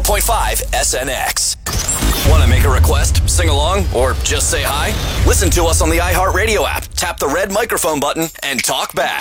94.5 SNX. Want to make a request, sing along, or just say hi? Listen to us on the iHeartRadio app. Tap the red microphone button and talk back.